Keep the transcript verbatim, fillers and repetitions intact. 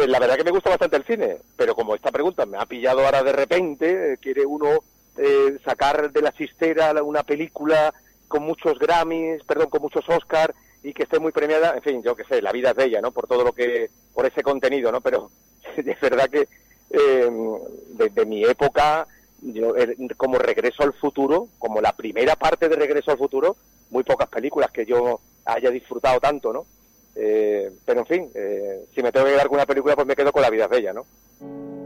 Pues la verdad que me gusta bastante el cine, pero como esta pregunta me ha pillado ahora de repente, eh, quiere uno eh, sacar de la chistera una película con muchos Grammys, perdón, con muchos Oscars y que esté muy premiada, en fin, yo qué sé, la vida es bella, ¿no? Por todo lo que, por ese contenido, ¿no? Pero es verdad que eh, desde mi época, yo eh, como Regreso al Futuro, como la primera parte de Regreso al Futuro, muy pocas películas que yo haya disfrutado tanto, ¿no? Eh, pero en fin, eh, si me tengo que quedar con una película, pues me quedo con La vida es bella, ¿no?